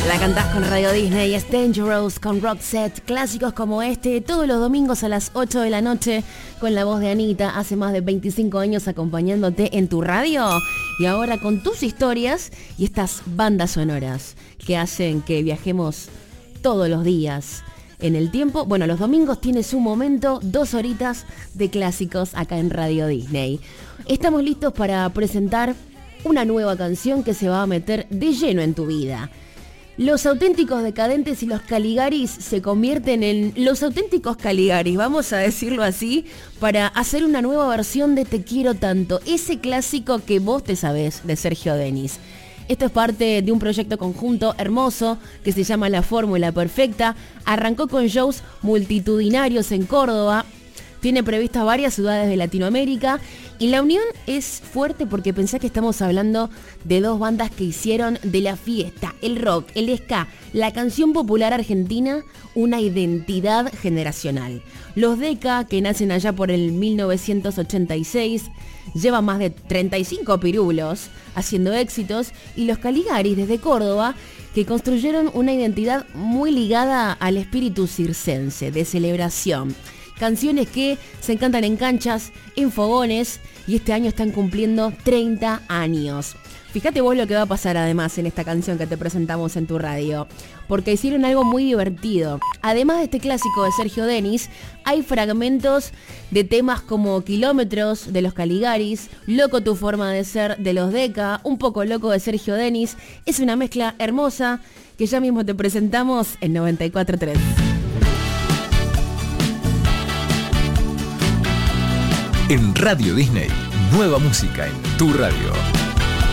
La cantás con Radio Disney, es Dangerous con Roxette, clásicos como este, todos los domingos a las 8 de la noche, con la voz de Anita, hace más de 25 años acompañándote en tu radio, y ahora con tus historias y estas bandas sonoras que hacen que viajemos todos los días en el tiempo. Bueno, los domingos tienes un momento, 2 horitas de clásicos acá en Radio Disney. Estamos listos para presentar una nueva canción que se va a meter de lleno en tu vida. Los Auténticos Decadentes y los Caligaris se convierten en los Auténticos Caligaris, vamos a decirlo así, para hacer una nueva versión de Te Quiero Tanto, ese clásico que vos te sabés de Sergio Denis. Esto es parte de un proyecto conjunto hermoso que se llama La Fórmula Perfecta. Arrancó con shows multitudinarios en Córdoba. Tiene previstas varias ciudades de Latinoamérica y la unión es fuerte porque pensá que estamos hablando de dos bandas que hicieron de la fiesta, el rock, el ska, la canción popular argentina, una identidad generacional. Los Deca, que nacen allá por el 1986, llevan más de 35 pirulos haciendo éxitos, y los Caligaris desde Córdoba, que construyeron una identidad muy ligada al espíritu circense, de celebración. Canciones que se cantan en canchas, en fogones, y este año están cumpliendo 30 años. Fíjate vos lo que va a pasar además en esta canción que te presentamos en tu radio, porque hicieron algo muy divertido. Además de este clásico de Sergio Denis, hay fragmentos de temas como Kilómetros de los Caligaris, Loco tu forma de ser de los Deca, Un poco loco de Sergio Denis. Es una mezcla hermosa que ya mismo te presentamos en 94.3. En Radio Disney, nueva música en tu radio.